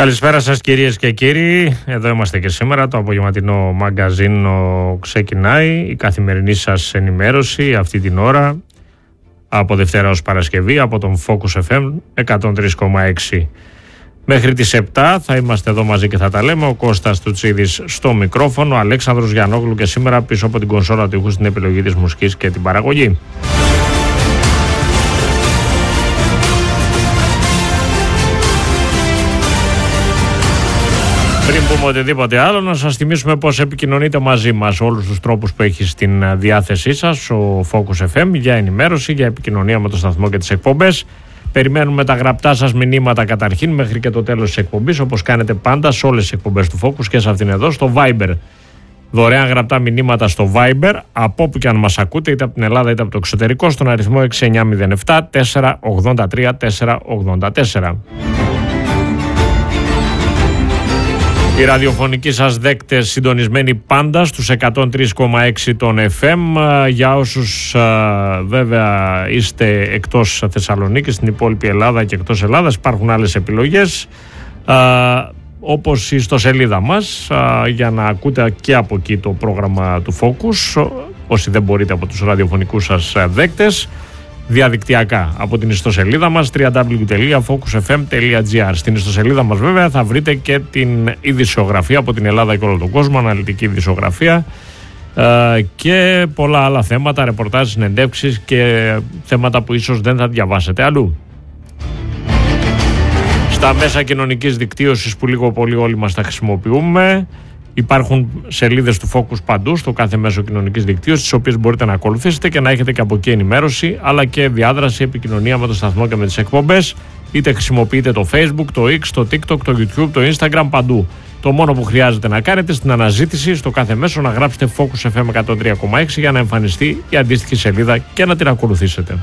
Καλησπέρα σας κυρίες και κύριοι, εδώ είμαστε και σήμερα, το απογευματινό μαγκαζίνο ξεκινάει, η καθημερινή σας ενημέρωση αυτή την ώρα, από Δευτέρα ως Παρασκευή, από τον Focus FM 103,6. Μέχρι τις 7 θα είμαστε εδώ μαζί και θα τα λέμε, ο Κώστας Τουτσίδης στο μικρόφωνο, ο Αλέξανδρος Γιαννόγλου και σήμερα πίσω από την κονσόλα του ήχου στην επιλογή της μουσικής και την παραγωγή. Πριν πούμε οτιδήποτε άλλο, να σας θυμίσουμε πώς επικοινωνείτε μαζί μας, όλους τους τρόπους που έχει στην διάθεσή σας ο Focus FM για ενημέρωση, για επικοινωνία με το σταθμό και τις εκπομπές. Περιμένουμε τα γραπτά σας μηνύματα καταρχήν μέχρι και το τέλος της εκπομπής, όπως κάνετε πάντα σε όλες τις εκπομπές του Focus και σε αυτήν εδώ, στο Viber. Δωρεάν γραπτά μηνύματα στο Viber, από όπου και αν μας ακούτε, είτε από την Ελλάδα είτε από το εξωτερικό, στον αριθμό 6907 483 484. Οι ραδιοφωνικοί σας δέκτες συντονισμένοι πάντα στους 103,6 των FM. Για όσους βέβαια είστε εκτός Θεσσαλονίκης, στην υπόλοιπη Ελλάδα και εκτός Ελλάδας, υπάρχουν άλλες επιλογές, όπως η ιστοσελίδα μας, για να ακούτε και από εκεί το πρόγραμμα του Focus, όσοι δεν μπορείτε από τους ραδιοφωνικούς σας δέκτες, διαδικτυακά από την ιστοσελίδα μας www.focusfm.gr. Στην ιστοσελίδα μας βέβαια θα βρείτε και την ειδησιογραφία από την Ελλάδα και όλο τον κόσμο, αναλυτική ειδησιογραφία και πολλά άλλα θέματα, ρεπορτάζ, συνεντεύξεις και θέματα που ίσως δεν θα διαβάσετε αλλού. Στα μέσα κοινωνικής δικτύωσης που λίγο πολύ όλοι μας τα χρησιμοποιούμε, υπάρχουν σελίδες του Focus παντού, στο κάθε μέσο κοινωνικής δικτύωσης, τις οποίες μπορείτε να ακολουθήσετε και να έχετε και από εκεί ενημέρωση, αλλά και διάδραση, επικοινωνία με το σταθμό και με τις εκπομπές. Είτε χρησιμοποιείτε το Facebook, το X, το TikTok, το YouTube, το Instagram, παντού. Το μόνο που χρειάζεται να κάνετε στην αναζήτηση στο κάθε μέσο, να γράψετε Focus FM 103,6 για να εμφανιστεί η αντίστοιχη σελίδα και να την ακολουθήσετε.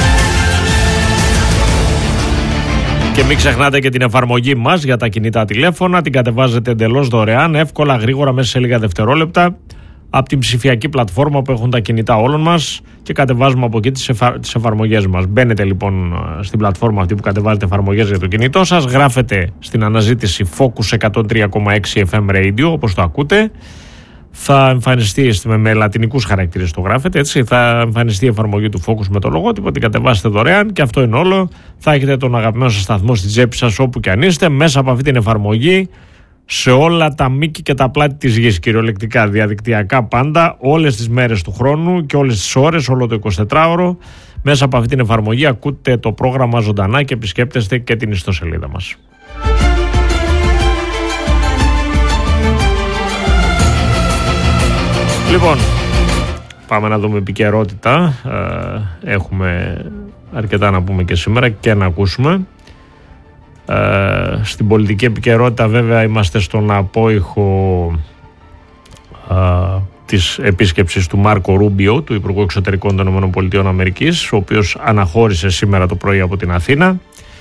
Και μην ξεχνάτε και την εφαρμογή μας για τα κινητά τηλέφωνα. Την κατεβάζετε εντελώς δωρεάν, εύκολα, γρήγορα, μέσα σε λίγα δευτερόλεπτα από την ψηφιακή πλατφόρμα που έχουν τα κινητά όλων μας και κατεβάζουμε από εκεί τις εφαρμογές μας. Μπαίνετε λοιπόν στην πλατφόρμα αυτή που κατεβάζετε εφαρμογές για το κινητό σας, γράφετε στην αναζήτηση Focus 103,6 FM Radio, όπως το ακούτε. Θα εμφανιστεί με λατινικούς χαρακτήρες, το γράφετε έτσι. Θα εμφανιστεί η εφαρμογή του Focus με το λογότυπο, την κατεβάσετε δωρεάν και αυτό είναι όλο. Θα έχετε τον αγαπημένο σας σταθμό στην τσέπη σας όπου και αν είστε, μέσα από αυτή την εφαρμογή, σε όλα τα μήκη και τα πλάτη της γης, κυριολεκτικά, διαδικτυακά πάντα, όλες τις μέρες του χρόνου και όλες τις ώρες, όλο το 24ωρο. Μέσα από αυτή την εφαρμογή ακούτε το πρόγραμμα ζωντανά και επισκέπτεστε και την ιστοσελίδα μας. Λοιπόν, πάμε να δούμε επικαιρότητα. Έχουμε αρκετά να πούμε και σήμερα και να ακούσουμε. Στην πολιτική επικαιρότητα βέβαια είμαστε στον απόϊχο της επίσκεψης του Μάρκο Ρούμπιο, του Υπουργού Εξωτερικών των ΗΠΑ, ο οποίος αναχώρησε σήμερα το πρωί από την Αθήνα.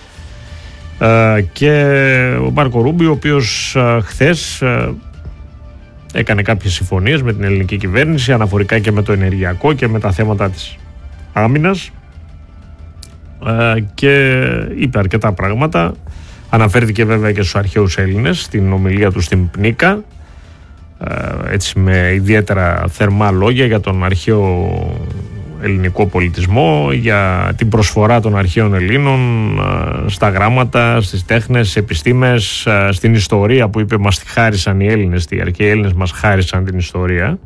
Και ο Μάρκο Ρούμπιο, ο οποίος χθες έκανε κάποιες συμφωνίες με την ελληνική κυβέρνηση αναφορικά και με το ενεργειακό και με τα θέματα της άμυνας, και είπε αρκετά πράγματα. Αναφέρθηκε βέβαια και στους αρχαίους Έλληνες στην ομιλία του στην Πνίκα, έτσι με ιδιαίτερα θερμά λόγια για τον αρχαίο ελληνικό πολιτισμό, για την προσφορά των αρχαίων Ελλήνων στα γράμματα, στις τέχνες, στις επιστήμες, στην ιστορία που είπε μας τη χάρισαν οι Έλληνες, οι αρχαίοι Έλληνες μας χάρισαν την ιστορία.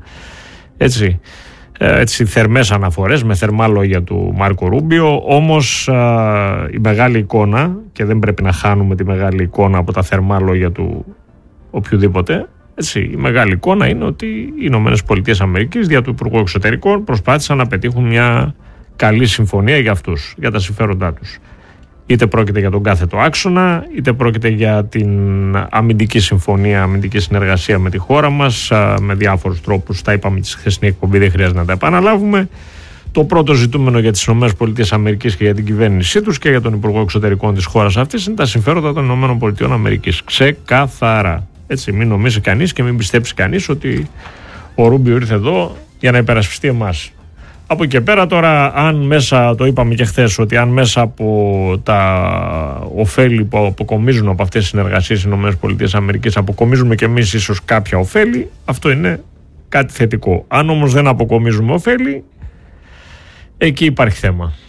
Έτσι θερμές αναφορές με θερμά λόγια του Μάρκο Ρούμπιο. Όμως η μεγάλη εικόνα, και δεν πρέπει να χάνουμε τη μεγάλη εικόνα από τα θερμά λόγια του οποιοδήποτε, έτσι, η μεγάλη εικόνα είναι ότι οι Ηνωμένες Πολιτείες Αμερικής δια του Υπουργού Εξωτερικών προσπάθησαν να πετύχουν μια καλή συμφωνία για αυτούς, για τα συμφέροντά τους. Είτε πρόκειται για τον κάθετο άξονα, είτε πρόκειται για την αμυντική συμφωνία, αμυντική συνεργασία με τη χώρα μας, με διάφορους τρόπους. Τα είπαμε στη χθεσινή εκπομπή, δεν χρειάζεται να τα επαναλάβουμε. Το πρώτο ζητούμενο για τις ΗΠΑ και για την κυβέρνησή τους και για τον Υπουργό Εξωτερικών της χώρας αυτής είναι τα συμφέροντα των ΗΠΑ. Ξεκάθαρα. Έτσι, μην νομίζει κανείς και μην πιστέψει κανείς ότι ο Ρούμπιο ήρθε εδώ για να υπερασπιστεί εμάς. Από εκεί και πέρα τώρα, αν μέσα, το είπαμε και χθες, ότι αν μέσα από τα ωφέλη που αποκομίζουν από αυτές τις συνεργασίες οι ΗΠΑ αποκομίζουμε και εμείς ίσως κάποια ωφέλη, αυτό είναι κάτι θετικό. Αν όμως δεν αποκομίζουμε ωφέλη, εκεί υπάρχει θέμα.